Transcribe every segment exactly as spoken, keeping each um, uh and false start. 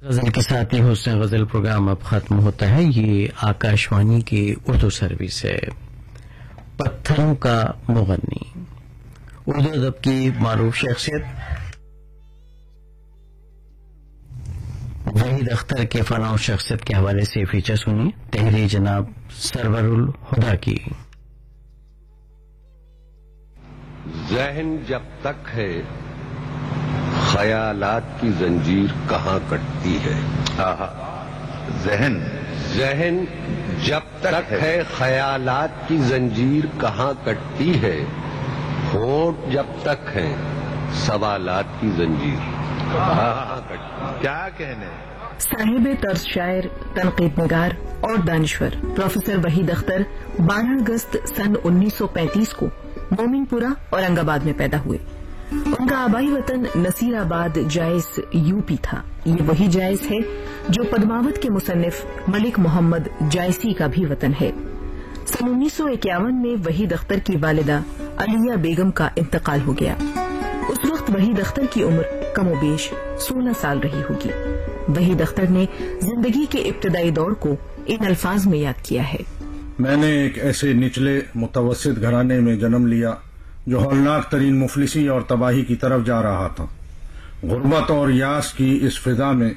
غزل کے ساتھ ہی حسن غزل پروگرام اب ختم ہوتا ہے. یہ آکاشوانی کی اردو سروس ہے. پتھروں کا مغنی اردو ادب کی معروف شخصیت وحید اختر کے فن و شخصیت کے حوالے سے فیچر سنی. تحریر جناب سرور الہدا کی. ذہن جب تک ہے خیالات کی زنجیر کہاں کٹتی ہے. ذہن ذہن جب تک ہے خیالات کی زنجیر کہاں کٹتی ہے. ہونٹ جب تک ہے سوالات کی زنجیر کہاں کٹتی. کیا کہنے. صاحب طرز شاعر، تنقید نگار اور دانشور پروفیسر وحید اختر بارہ اگست سن انیس سو پینتیس کو مومن پورہ اورنگ آباد میں پیدا ہوئے. ان کا آبائی وطن نصیر آباد جائز یو پی تھا. یہ وہی جائز ہے جو پدماوت کے مصنف ملک محمد جائسی کا بھی وطن ہے. سن انیس سو اکیاون میں وحید اختر کی والدہ علیہ بیگم کا انتقال ہو گیا. اس وقت وحید اختر کی عمر کم و بیش سولہ سال رہی ہوگی. وحید اختر نے زندگی کے ابتدائی دور کو ان الفاظ میں یاد کیا ہے. میں نے ایک ایسے نچلے متوسط گھرانے میں جنم لیا جو ہولناک ترین مفلسی اور تباہی کی طرف جا رہا تھا. غربت اور یاس کی اس فضا میں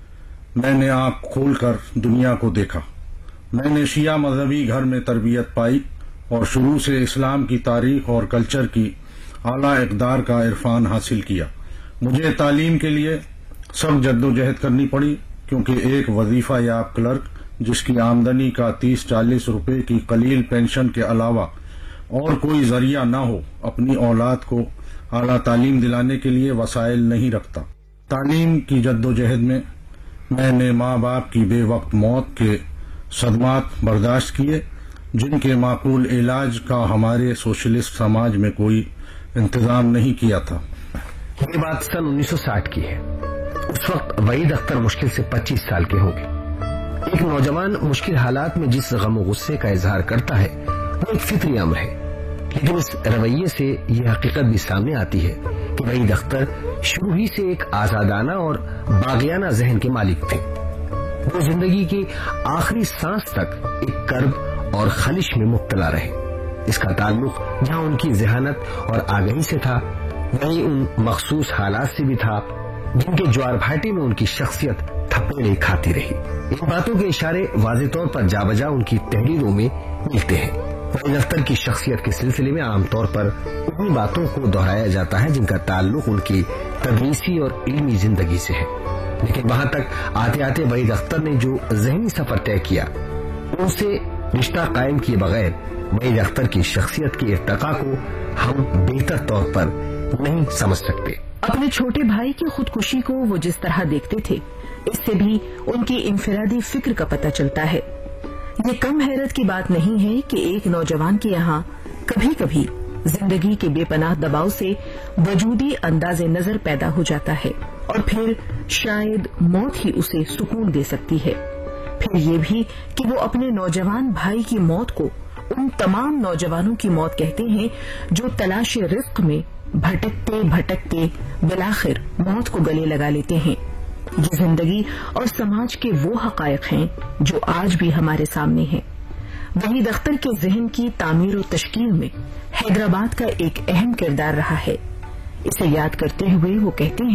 میں نے آنکھ کھول کر دنیا کو دیکھا. میں نے شیعہ مذہبی گھر میں تربیت پائی اور شروع سے اسلام کی تاریخ اور کلچر کی اعلیٰ اقدار کا عرفان حاصل کیا. مجھے تعلیم کے لیے سخت جد و جہد کرنی پڑی کیونکہ ایک وظیفہ یاب کلرک جس کی آمدنی کا تیس چالیس روپے کی قلیل پینشن کے علاوہ اور کوئی ذریعہ نہ ہو اپنی اولاد کو اعلیٰ تعلیم دلانے کے لیے وسائل نہیں رکھتا. تعلیم کی جد و جہد میں میں نے ماں باپ کی بے وقت موت کے صدمات برداشت کیے جن کے معقول علاج کا ہمارے سوشلسٹ سماج میں کوئی انتظام نہیں کیا تھا. یہ بات سن انیس سو ساٹھ کی ہے. اس وقت وحید اختر مشکل سے پچیس سال کے ہوں گے. ایک نوجوان مشکل حالات میں جس غم و غصے کا اظہار کرتا ہے وہ ایک فطری امر ہے، لیکن اس رویے سے یہ حقیقت بھی سامنے آتی ہے کہ وحید اختر شروع ہی سے ایک آزادانہ اور باغیانہ ذہن کے مالک تھے. وہ زندگی کی آخری سانس تک ایک کرب اور خلش میں مبتلا رہے. اس کا تعلق جہاں ان کی ذہانت اور آگہی سے تھا وہیں ان مخصوص حالات سے بھی تھا جن کے جوار بھاٹے میں ان کی شخصیت تھپیڑے کھاتی رہی. ان باتوں کے اشارے واضح طور پر جا بجا ان کی تحریروں میں ملتے ہیں. وحید اختر کی شخصیت کے سلسلے میں عام طور پر انہی باتوں کو دہرایا جاتا ہے جن کا تعلق ان کی تدریسی اور علمی زندگی سے ہے. لیکن وہاں تک آتے آتے وحید اختر نے جو ذہنی سفر طے کیا ان سے رشتہ قائم کیے بغیر وحید اختر کی شخصیت کے ارتقاء کو ہم بہتر طور پر نہیں سمجھ سکتے. اپنے چھوٹے بھائی کی خودکشی کو وہ جس طرح دیکھتے تھے اس سے بھی ان کی انفرادی فکر کا پتہ چلتا ہے. یہ کم حیرت کی بات نہیں ہے کہ ایک نوجوان کے یہاں کبھی کبھی زندگی کے بے پناہ دباؤ سے وجودی انداز نظر پیدا ہو جاتا ہے اور پھر شاید موت ہی اسے سکون دے سکتی ہے. پھر یہ بھی کہ وہ اپنے نوجوان بھائی کی موت کو ان تمام نوجوانوں کی موت کہتے ہیں جو تلاش رزق میں بھٹکتے بھٹکتے بالآخر موت کو گلے لگا لیتے ہیں. یہ زندگی اور سماج کے وہ حقائق ہیں جو آج بھی ہمارے سامنے ہیں. وحید اختر کے ذہن کی تعمیر و تشکیل میں حیدرآباد کا ایک اہم کردار رہا ہے. اسے یاد کرتے ہوئے وہ کہتے ہیں